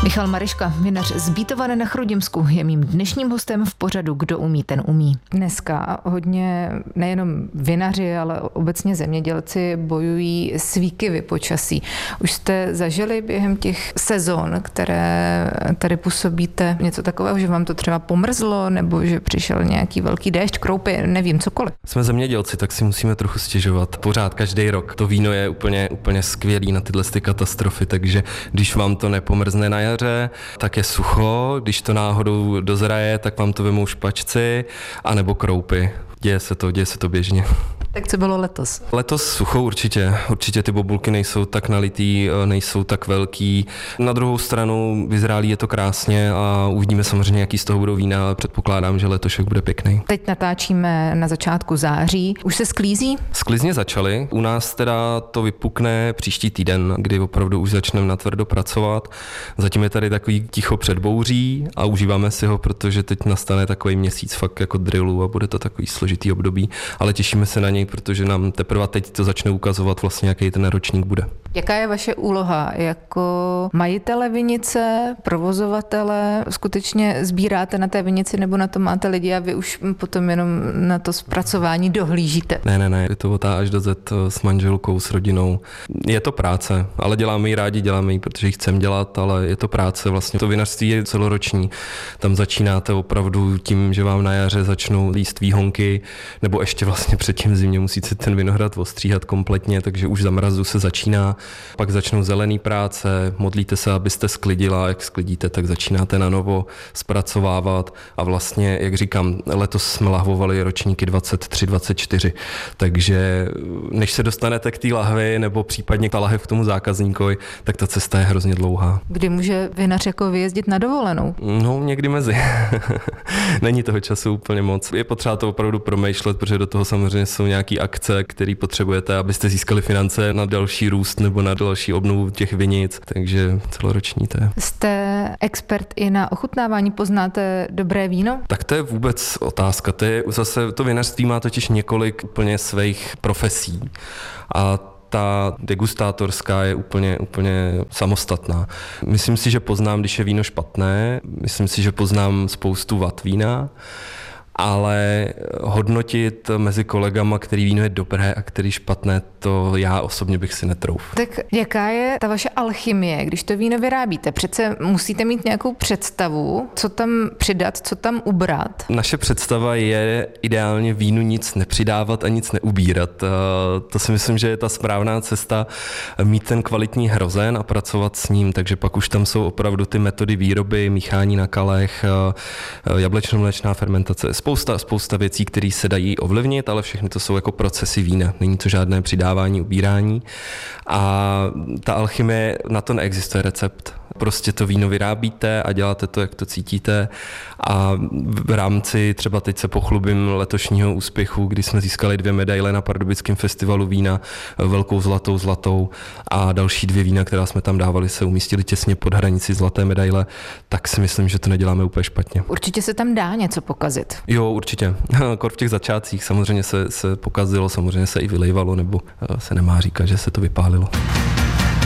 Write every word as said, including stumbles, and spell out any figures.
Michal Maryška, vinař z Bítova na Chrudimsku, je mým dnešním hostem v pořadu Kdo umí, ten umí. Dneska hodně nejenom vinaři, ale obecně zemědělci bojují s výkyvy počasí. Už jste zažili během těch sezon, které tady působíte, něco takového, že vám to třeba pomrzlo, nebo že přišel nějaký velký déšť, kroupy, nevím, cokoliv? Jsme zemědělci, tak si musíme trochu stěžovat. Pořád, každý rok. To víno je úplně, úplně skvělý na tyhle ty katastrofy, takže když vám to nepomrzne na jaře, tak je sucho, když to náhodou dozraje, tak vám to vemou špačci, anebo kroupy. Děje se to, děje se to běžně. Tak co bylo letos? Letos sucho určitě. Určitě ty bobulky nejsou tak nalitý, nejsou tak velký. Na druhou stranu vyzrálí je to krásně a uvidíme samozřejmě, jaký z toho budou vína, ale předpokládám, že letošek bude pěkný. Teď natáčíme na začátku září. Už se sklízí? Sklizně začaly. U nás teda to vypukne příští týden, kdy opravdu už začneme natvrdo pracovat. Zatím je tady takový ticho předbouří a užíváme si ho, protože teď nastane takový měsíc fakt jako drillu a bude to takový složitý období, ale těšíme se na něj, protože nám teprve teď to začne ukazovat vlastně, jaký ten ročník bude. Jaká je vaše úloha jako majitele vinice, provozovatele? Skutečně sbíráte na té vinici nebo na to máte lidi a vy už potom jenom na to zpracování dohlížíte? Ne, ne, ne, je to od A až do Z s manželkou, s rodinou. Je to práce, ale děláme ji rádi, děláme ji, protože ji chceme dělat, ale je to práce. Vlastně to vinařství je celoroční. Tam začínáte opravdu tím, že vám na jaře začnou líst výhonky, nebo ještě vlastně předtím zimě musíte ten vinohrad ostříhat kompletně, takže už za mrazu se začíná. Pak začnou zelený práce, modlíte se, abyste sklidila, jak sklidíte, tak začínáte na novo zpracovávat a vlastně, jak říkám, letos jsme lahvovali ročníky dvacet tři dvacet čtyři, takže než se dostanete k té lahvi nebo případně ta lahev k tomu zákazníkovi, tak ta cesta je hrozně dlouhá. Kdy může vinař jako vyjezdit na dovolenou? No, někdy mezi. Není toho času úplně moc. Je potřeba to opravdu promýšlet, protože do toho samozřejmě jsou nějaké akce, které potřebujete, abyste získali finance na další růst nebo na další obnovu těch vinic, takže celoroční to je. Jste expert i na ochutnávání, poznáte dobré víno? Tak to je vůbec otázka. To je zase, to vinařství má totiž několik úplně svých profesí a ta degustátorská je úplně, úplně samostatná. Myslím si, že poznám, když je víno špatné, myslím si, že poznám spoustu vat vína, ale hodnotit mezi kolegama, který víno je dobré a který špatné, to já osobně bych si netrouf. Tak jaká je ta vaše alchymie, když to víno vyrábíte? Přece musíte mít nějakou představu, co tam přidat, co tam ubrat. Naše představa je ideálně vínu nic nepřidávat a nic neubírat. To si myslím, že je ta správná cesta, mít ten kvalitní hrozen a pracovat s ním, takže pak už tam jsou opravdu ty metody výroby, míchání na kalech, jablečno-mléčná fermentace. Spousta, spousta věcí, které se dají ovlivnit, ale všechny to jsou jako procesy vína. Není to žádné přidávání, ubírání. A ta alchymie, na to neexistuje recept. Prostě to víno vyrábíte a děláte to, jak to cítíte. A v rámci, třeba teď se pochlubím letošního úspěchu, kdy jsme získali dvě medaile na Pardubickém festivalu vína, velkou zlatou, zlatou a další dvě vína, která jsme tam dávali, se umístili těsně pod hranici zlaté medaile, tak si myslím, že to neděláme úplně špatně. Určitě se tam dá něco pokazit. Jo, určitě. Kor v těch začátcích samozřejmě se, se pokazilo, samozřejmě se i vylejvalo, nebo se nemá říkat, že se to vypálilo.